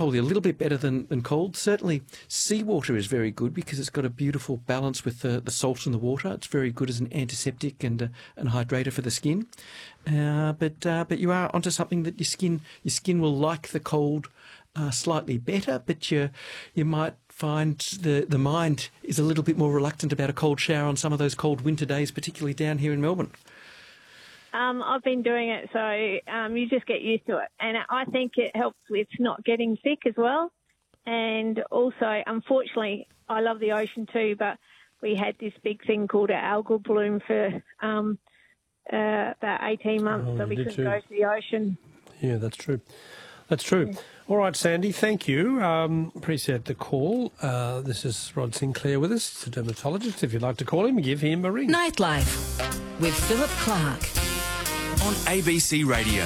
probably a little bit better than cold. Certainly seawater is very good because it's got a beautiful balance with the salt in the water. It's very good as an antiseptic and hydrator for the skin. But you are onto something that your skin will like the cold slightly better, but you might find the mind is a little bit more reluctant about a cold shower on some of those cold winter days, particularly down here in Melbourne. I've been doing it, so you just get used to it. And I think it helps with not getting sick as well. And also, unfortunately, I love the ocean too, but we had this big thing called an algal bloom for about 18 months, so we couldn't go to the ocean. Yeah, that's true. That's true. Yeah. All right, Sandy, thank you. Appreciate the call. This is Rod Sinclair with us. He's a dermatologist. If you'd like to call him, give him a ring. Nightlife with Philip Clark on ABC Radio.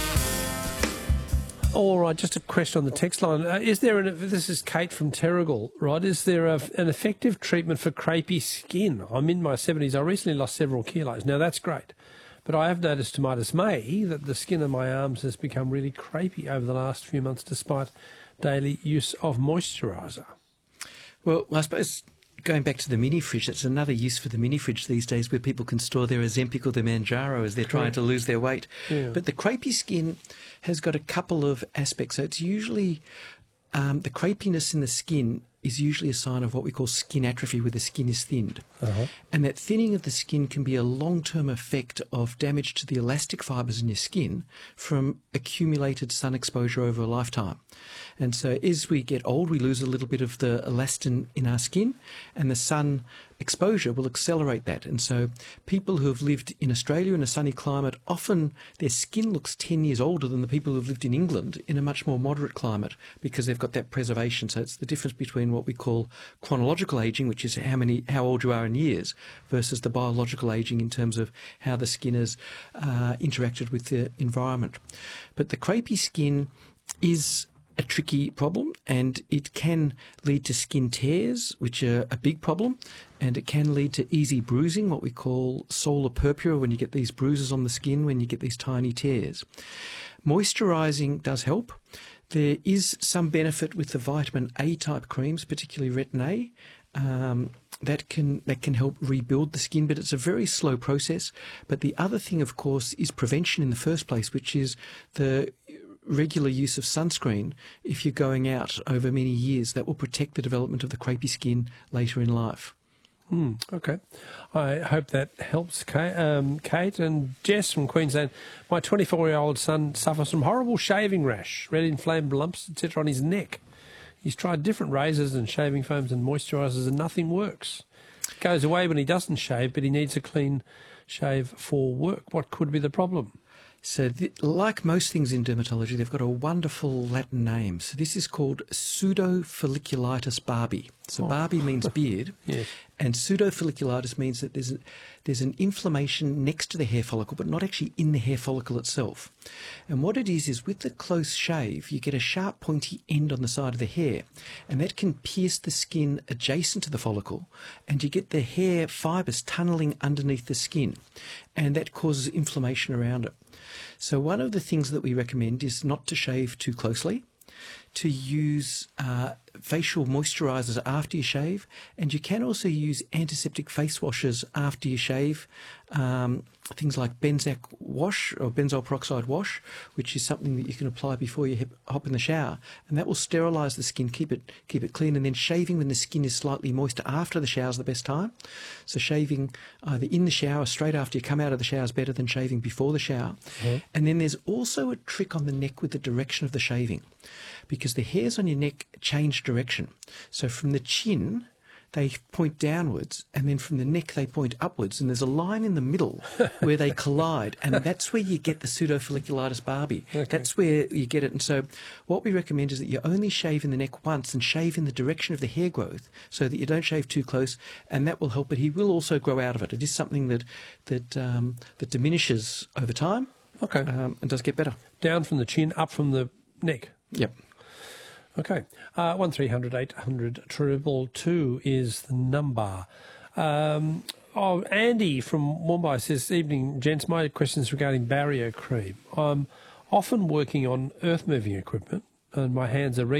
All right, just a question on the text line. This is Kate from Terrigal, right? Is there an effective treatment for crepey skin? I'm in my 70s. I recently lost several kilos. Now, that's great. But I have noticed to my dismay that the skin of my arms has become really crepey over the last few months despite daily use of moisturiser. Well, I suppose going back to the mini fridge, it's another use for the mini fridge these days where people can store their Ozempic or their Manjaro as they're trying to lose their weight. Yeah. But the crepey skin has got a couple of aspects. So it's usually the crepiness in the skin is usually a sign of what we call skin atrophy, where the skin is thinned. Uh-huh. And that thinning of the skin can be a long-term effect of damage to the elastic fibres in your skin from accumulated sun exposure over a lifetime. And so as we get old, we lose a little bit of the elastin in our skin, and the sun exposure will accelerate that. And so people who have lived in Australia in a sunny climate, often their skin looks 10 years older than the people who have lived in England in a much more moderate climate because they've got that preservation. So it's the difference between what we call chronological aging, which is how old you are in years, versus the biological aging in terms of how the skin has interacted with the environment. But the crepey skin is a tricky problem, and it can lead to skin tears, which are a big problem, and it can lead to easy bruising, what we call solar purpura, when you get these bruises on the skin when you get these tiny tears. Moisturising does help. There is some benefit with the vitamin A type creams, particularly Retin A. That can help rebuild the skin, but it's a very slow process. But the other thing, of course, is prevention in the first place, which is the regular use of sunscreen. If you're going out over many years, that will protect the development of the crepey skin later in life. Okay. I hope that helps, Kate. And Jess from Queensland. My 24-year-old son suffers from horrible shaving rash, red inflamed lumps, etc. on his neck. He's tried different razors and shaving foams and moisturisers and nothing works. It goes away when he doesn't shave, but he needs a clean shave for work. What could be the problem? So like most things in dermatology, they've got a wonderful Latin name. So this is called pseudofolliculitis barbae. So barbae means beard, yes. And pseudofolliculitis means that there's an inflammation next to the hair follicle, but not actually in the hair follicle itself. And what it is with the close shave, you get a sharp pointy end on the side of the hair, and that can pierce the skin adjacent to the follicle, and you get the hair fibres tunnelling underneath the skin, and that causes inflammation around it. So one of the things that we recommend is not to shave too closely, to use facial moisturisers after you shave, and you can also use antiseptic face washes after you shave, things like Benzac wash or benzoyl peroxide wash, which is something that you can apply before you hop in the shower, and that will sterilise the skin, keep it clean. And then shaving when the skin is slightly moister after the shower is the best time. So shaving either in the shower, straight after you come out of the shower, is better than shaving before the shower. Mm-hmm. And then there's also a trick on the neck with the direction of the shaving, because the hairs on your neck change direction. So from the chin, they point downwards, and then from the neck they point upwards, and there's a line in the middle where they collide, and that's where you get the pseudofolliculitis barbae. Okay. That's where you get it. And so what we recommend is that you only shave in the neck once and shave in the direction of the hair growth so that you don't shave too close, and that will help. But he will also grow out of it. It is something that diminishes over time. Okay. And does get better. Down from the chin, up from the neck. Yep. Okay. 1300 800 222 is the number. Andy from Mumbai says, evening, gents. My question is regarding barrier cream. I'm often working on earth-moving equipment, and my hands are